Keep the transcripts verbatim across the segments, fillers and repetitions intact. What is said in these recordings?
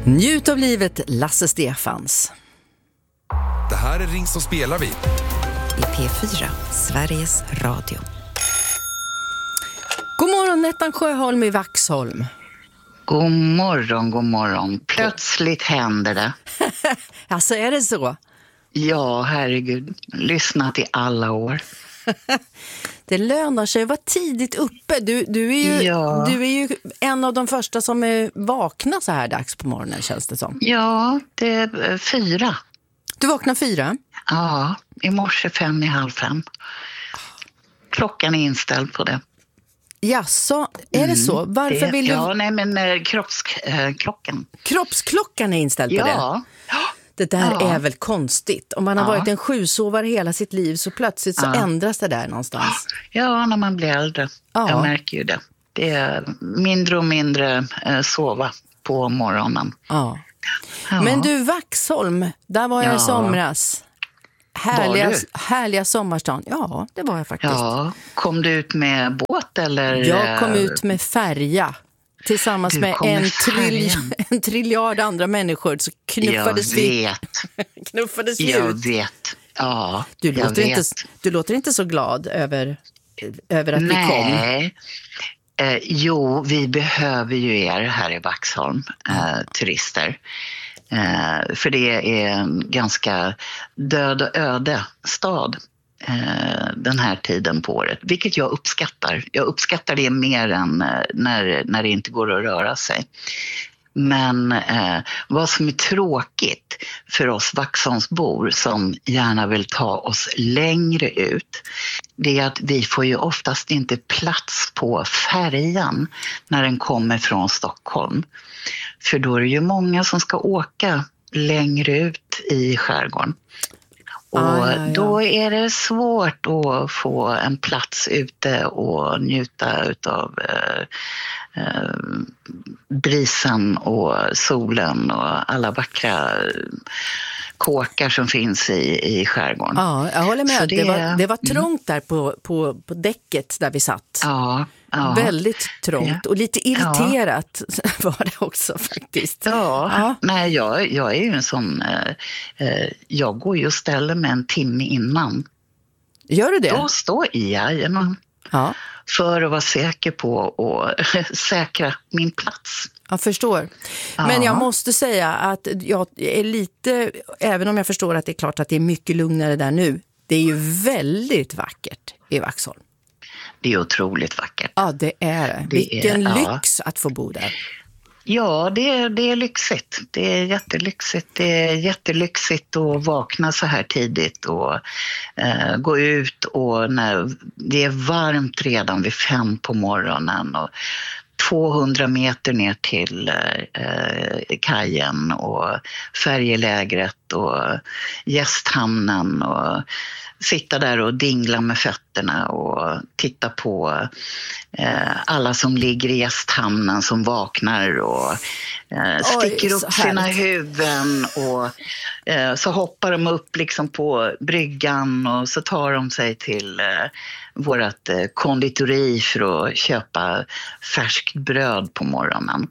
Njut av livet, Lasse Stefans. Det här är Ring som spelar vi. I P fyra, Sveriges Radio. God morgon, Nettan Sjöholm i Vaxholm. God morgon, god morgon. Plötsligt händer det. Alltså, är det så? Ja, herregud. Lyssnat i alla år. Det lönar sig att vara tidigt uppe. Du, du, är ju, ja. du är ju en av de första som är vakna så här dags på morgonen, känns det som. Ja, det är fyra. Du vaknar fyra? Ja, i morse fem i halv fem. Klockan är inställd på det. Jaså, är det så? Varför det, vill du... Ja, nej men eh, kroppsklockan. Eh, Kroppsklockan är inställd på ja. det? Det där ja. är väl konstigt. Om man har ja. varit en sjusovare hela sitt liv så plötsligt så ja. ändras det där någonstans. Ja, när man blir äldre. Ja. Jag märker ju det. Det är mindre och mindre eh, sova på morgonen. Ja. Ja. Men du, Vaxholm, där var jag ja. i somras. Härliga, härliga sommarstan. Ja, det var jag faktiskt. Ja. Kom du ut med båt eller? Jag kom ut med färja. Tillsammans med en, tril, en triljard andra människor så knuffades jag vet. vi. knuffades vi jag ut. vet. Ja, du, jag låter vet. Inte, du låter inte så glad över, över att Nej. vi kom. Nej. Eh, jo, vi behöver ju er här i Vaxholm, eh, turister. Eh, för det är en ganska död och öde stad eh, den här tiden på året. Vilket jag uppskattar. Jag uppskattar det mer än eh, när, när det inte går att röra sig. Men eh, vad som är tråkigt för oss Vaxholmsbor som gärna vill ta oss längre ut, det är att vi får ju oftast inte plats på färjan när den kommer från Stockholm. För då är det ju många som ska åka längre ut i skärgården. Och ah, ja, ja. då är det svårt att få en plats ute och njuta utav eh, eh, brisen och solen och alla vackra kåkar som finns i, i skärgården. Ja, jag håller med. Det, det, var, det var trångt där på, på, på däcket där vi satt. Ja. Ja. Väldigt trångt och lite irriterat ja. var det också faktiskt. Ja, ja. Nej, jag, jag är ju en sån, eh, jag går ju och ställer mig en timme innan. Gör du det? Då står jag, ja. ja. För att vara säker på att säkra min plats. Jag förstår. Ja. Men jag måste säga att jag är lite, även om jag förstår att det är klart att det är mycket lugnare där nu, det är ju väldigt vackert i Vaxholm. Det är otroligt vackert. Ja, det är det. det Vilken är, lyx ja. att få bo där. Ja, det är, det är lyxigt. Det är jättelyxigt. Det är jättelyxigt att vakna så här tidigt och eh, gå ut och när det är varmt redan vid fem på morgonen och tvåhundra meter ner till eh, kajen och färjelägret och gästhamnen och sitta där och dingla med fötterna och titta på eh, alla som ligger i gästhamnen som vaknar och eh, sticker Oj, upp sina huvuden och eh, så hoppar de upp liksom på bryggan och så tar de sig till eh, vårat eh, konditori för att köpa färskt bröd på morgonen.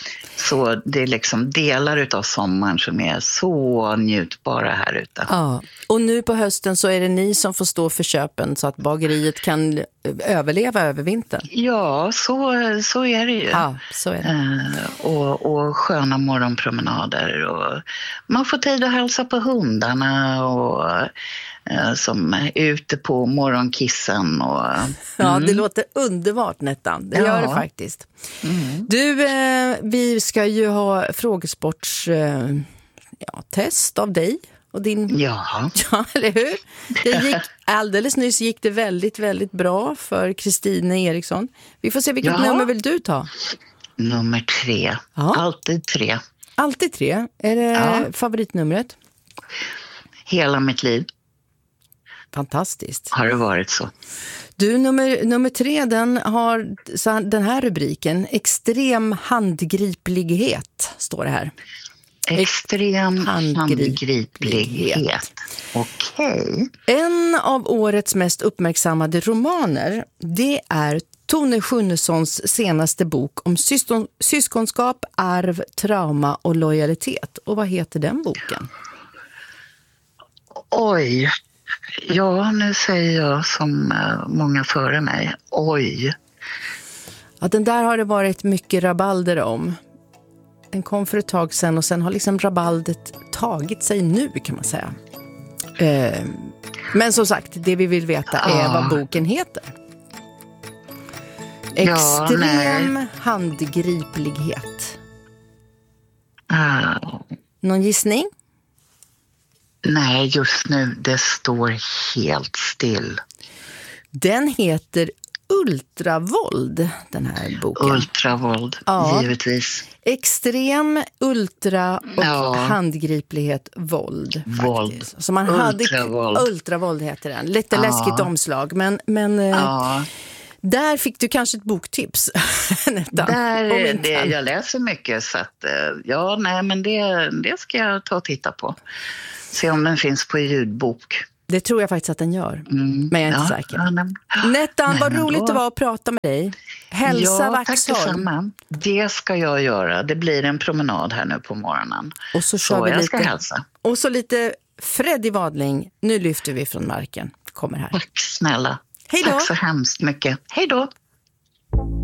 Så det är liksom delar utav sommaren som är så njutbara här ute. Ja, och nu på hösten så är det ni som får stå för köpen så att bageriet kan överleva över vintern. Ja, så, så är det ju. Ja, så är det. Eh, och, och sköna morgonpromenader. Och man får tid att hälsa på hundarna och eh, som är ute på morgonkissen. Och, mm. Ja, det låter underbart, Nettan. Det ja. gör det faktiskt. Mm. Du, eh, vi ska ju ha frågesports eh, ja, test av dig och din... Ja. Ja, eller hur? Det gick, alldeles nyss gick det väldigt, väldigt bra för Kristina Eriksson. Vi får se vilket ja. nummer vill du ta? Nummer tre. Ja. Alltid tre. Alltid tre? Är det ja. favoritnumret? Hela mitt liv. Fantastiskt. Har det varit så? Du, nummer, nummer tre, den har så den här rubriken. Extrem handgriplighet, står det här. Extrem handgriplighet. Okej. Okay. En av årets mest uppmärksammade romaner, det är Tone Schunnessons senaste bok om syskon, syskonskap, arv, trauma och lojalitet. Och vad heter den boken? Oj, ja nu säger jag som många före mig, oj. Ja, den där har det varit mycket rabalder om. Den kom för ett tag sedan och sen har liksom rabaldet tagit sig nu kan man säga. Eh, men som sagt, det vi vill veta är ja. vad boken heter. Extrem ja, handgriplighet. Uh. Någon gissning? Nej, just nu det står helt still. Den heter Ultravåld, den här boken. Ultravåld, ja. givetvis. Extrem, ultra och ja. handgriplighet, våld. Våld. Så man ultravåld. hade ultravåld heter den. Lite ja. läskigt omslag, men, men ja. där fick du kanske ett boktips. där, det, jag läser mycket så att ja, nej men det, det ska jag ta och titta på. Se om den finns på ljudbok. Det tror jag faktiskt att den gör. Mm, men jag är inte ja, säker. Ja, nej. Nettan, nej, vad roligt då. Det var att prata med dig. Hälsa ja, Vaxholm. Tack det ska jag göra. Det blir en promenad här nu på morgonen. Och så kör så vi jag lite. Ska hälsa. Och så lite Freddy Wadling. Nu lyfter vi från marken. Kommer här. Tack snälla. Hej då. Tack så hemskt mycket. Hej då.